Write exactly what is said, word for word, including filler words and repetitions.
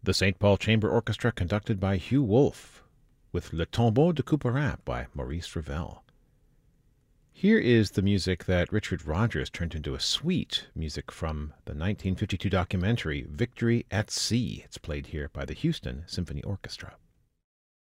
The Saint Paul Chamber Orchestra conducted by Hugh Wolf, with Le Tombeau de Couperin by Maurice Ravel. Here is the music that Richard Rodgers turned into a suite, music from the nineteen fifty-two documentary Victory at Sea. It's played here by the Houston Symphony Orchestra.